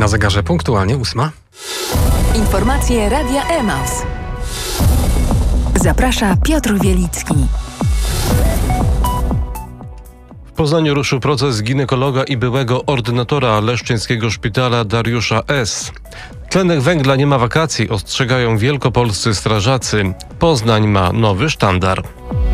Na zegarze punktualnie 8. Informacje Radia Emaus. Zaprasza Piotr Wielicki. W Poznaniu ruszył proces ginekologa i byłego ordynatora leszczyńskiego szpitala Dariusza S. Tlenek węgla nie ma wakacji, ostrzegają wielkopolscy strażacy. Poznań ma nowy sztandar.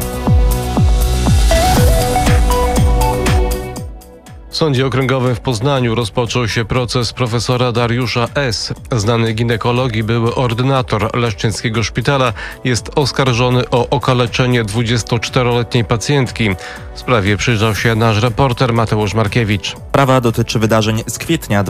W Sądzie Okręgowym w Poznaniu rozpoczął się proces profesora Dariusza S. Znany ginekolog i były ordynator leszczyńskiego szpitala jest oskarżony o okaleczenie 24-letniej pacjentki. W sprawie przyjrzał się nasz reporter Mateusz Markiewicz. Sprawa dotyczy wydarzeń z kwietnia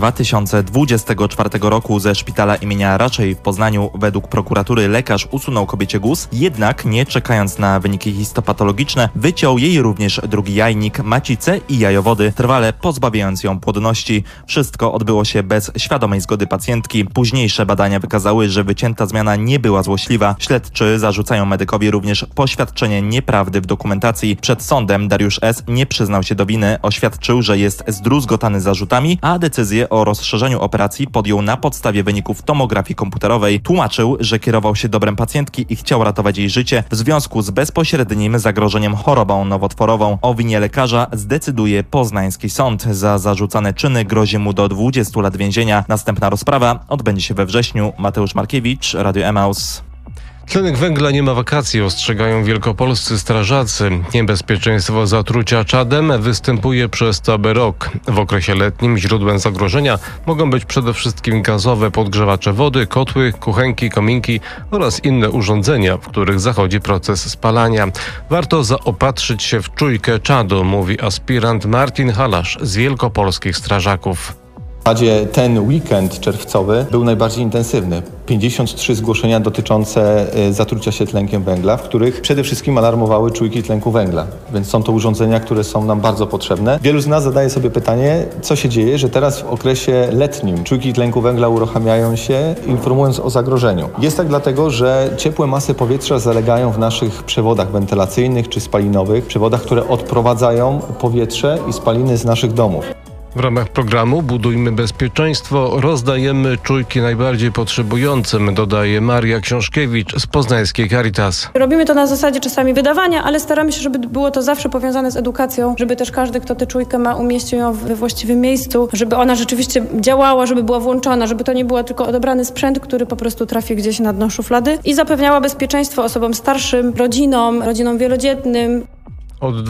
2024 roku ze szpitala imienia Raczej w Poznaniu. Według prokuratury lekarz usunął kobiecie guz, jednak nie czekając na wyniki histopatologiczne, wyciął jej również drugi jajnik, macicę i jajowody, trwale pozbawiając ją płodności. Wszystko odbyło się bez świadomej zgody pacjentki. Późniejsze badania wykazały, że wycięta zmiana nie była złośliwa. Śledczy zarzucają medykowi również poświadczenie nieprawdy w dokumentacji. Przed sądem Dariusz S. nie przyznał się do winy, oświadczył, że jest zdruzgotany zarzutami, a decyzję o rozszerzeniu operacji podjął na podstawie wyników tomografii komputerowej. Tłumaczył, że kierował się dobrem pacjentki i chciał ratować jej życie w związku z bezpośrednim zagrożeniem chorobą nowotworową. O winie lekarza zdecyduje poznański sąd. Za zarzucane czyny grozi mu do 20 lat więzienia. Następna rozprawa odbędzie się we wrześniu. Mateusz Markiewicz, Radio Emaus. Tlenek węgla nie ma wakacji, ostrzegają wielkopolscy strażacy. Niebezpieczeństwo zatrucia czadem występuje przez cały rok. W okresie letnim źródłem zagrożenia mogą być przede wszystkim gazowe podgrzewacze wody, kotły, kuchenki, kominki oraz inne urządzenia, w których zachodzi proces spalania. Warto zaopatrzyć się w czujkę czadu, mówi aspirant Martin Halasz z wielkopolskich strażaków. W zasadzie ten weekend czerwcowy był najbardziej intensywny. 53 zgłoszenia dotyczące zatrucia się tlenkiem węgla, w których przede wszystkim alarmowały czujki tlenku węgla. Więc są to urządzenia, które są nam bardzo potrzebne. Wielu z nas zadaje sobie pytanie, co się dzieje, że teraz w okresie letnim czujki tlenku węgla uruchamiają się, informując o zagrożeniu. Jest tak dlatego, że ciepłe masy powietrza zalegają w naszych przewodach wentylacyjnych czy spalinowych, przewodach, które odprowadzają powietrze i spaliny z naszych domów. W ramach programu Budujmy Bezpieczeństwo rozdajemy czujki najbardziej potrzebującym, dodaje Maria Książkiewicz z poznańskiej Caritas. Robimy to na zasadzie czasami wydawania, ale staramy się, żeby było to zawsze powiązane z edukacją, żeby też każdy, kto tę czujkę ma, umieścił ją we właściwym miejscu, żeby ona rzeczywiście działała, żeby była włączona, żeby to nie był tylko odebrany sprzęt, który po prostu trafi gdzieś na dno szuflady i zapewniała bezpieczeństwo osobom starszym, rodzinom wielodzietnym. Od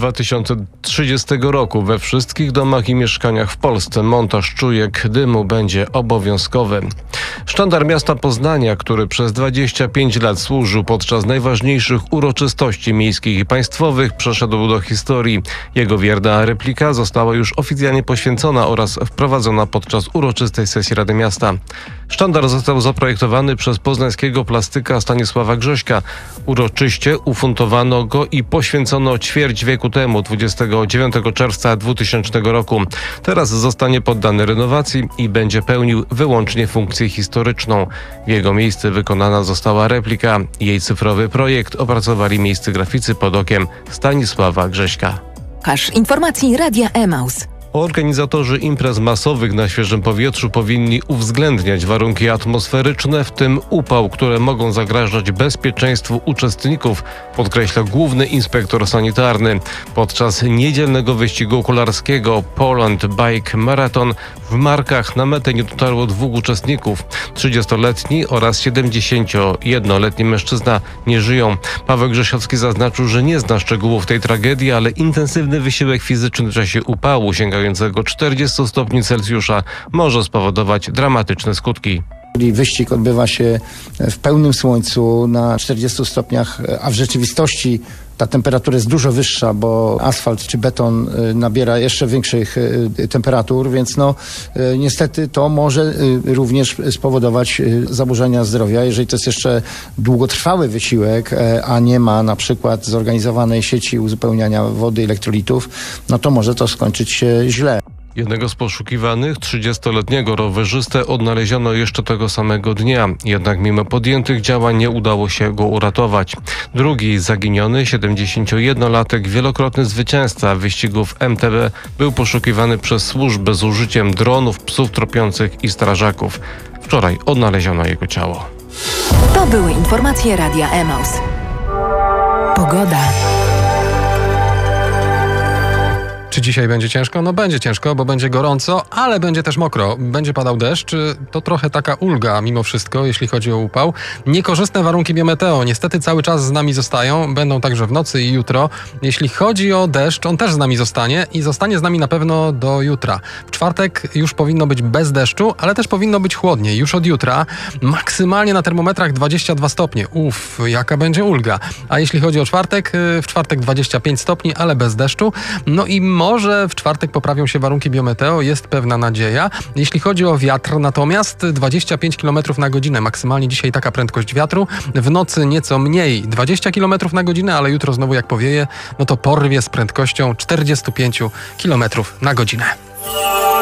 2030 roku we wszystkich domach i mieszkaniach w Polsce montaż czujek dymu będzie obowiązkowy. Sztandar miasta Poznania, który przez 25 lat służył podczas najważniejszych uroczystości miejskich i państwowych, przeszedł do historii. Jego wierna replika została już oficjalnie poświęcona oraz wprowadzona podczas uroczystej sesji Rady Miasta. Sztandar został zaprojektowany przez poznańskiego plastyka Stanisława Grześka. Uroczyście ufuntowano go i poświęcono ćwierć wieku temu, 29 czerwca 2000 roku. Teraz zostanie poddany renowacji i będzie pełnił wyłącznie funkcję historyczną. W jego miejsce wykonana została replika. Jej cyfrowy projekt opracowali miejscy graficy pod okiem Stanisława Grześka. Informacji Radia Emaus. Organizatorzy imprez masowych na świeżym powietrzu powinni uwzględniać warunki atmosferyczne, w tym upał, które mogą zagrażać bezpieczeństwu uczestników, podkreśla główny inspektor sanitarny. Podczas niedzielnego wyścigu kolarskiego Poland Bike Marathon w Markach na metę nie dotarło 2 uczestników. 30-letni oraz 71-letni mężczyzna nie żyją. Paweł Grzesiowski zaznaczył, że nie zna szczegółów tej tragedii, ale intensywny wysiłek fizyczny w czasie upału sięgającego 40 stopni Celsjusza może spowodować dramatyczne skutki. Jeżeli wyścig odbywa się w pełnym słońcu na 40 stopniach, a w rzeczywistości ta temperatura jest dużo wyższa, bo asfalt czy beton nabiera jeszcze większych temperatur, więc niestety to może również spowodować zaburzenia zdrowia. Jeżeli to jest jeszcze długotrwały wysiłek, a nie ma na przykład zorganizowanej sieci uzupełniania wody, elektrolitów, no to może to skończyć się źle. Jednego z poszukiwanych, 30-letniego rowerzystę, odnaleziono jeszcze tego samego dnia. Jednak mimo podjętych działań nie udało się go uratować. Drugi zaginiony, 71-latek, wielokrotny zwycięzca wyścigów MTB, był poszukiwany przez służbę z użyciem dronów, psów tropiących i strażaków. Wczoraj odnaleziono jego ciało. To były informacje Radia Emaus. Pogoda. Czy dzisiaj będzie ciężko? No będzie ciężko, bo będzie gorąco, ale będzie też mokro. Będzie padał deszcz. To trochę taka ulga mimo wszystko, jeśli chodzi o upał. Niekorzystne warunki biometeo niestety cały czas z nami zostają. Będą także w nocy i jutro. Jeśli chodzi o deszcz, on też z nami zostanie i zostanie z nami na pewno do jutra. W czwartek już powinno być bez deszczu, ale też powinno być chłodniej. Już od jutra maksymalnie na termometrach 22 stopnie. Jaka będzie ulga. A jeśli chodzi o czwartek, w czwartek 25 stopni, ale bez deszczu. No i może w czwartek poprawią się warunki biometeo, jest pewna nadzieja. Jeśli chodzi o wiatr, natomiast 25 km na godzinę, maksymalnie dzisiaj taka prędkość wiatru. W nocy nieco mniej, 20 km na godzinę, ale jutro znowu jak powieje, no to porwie z prędkością 45 km na godzinę.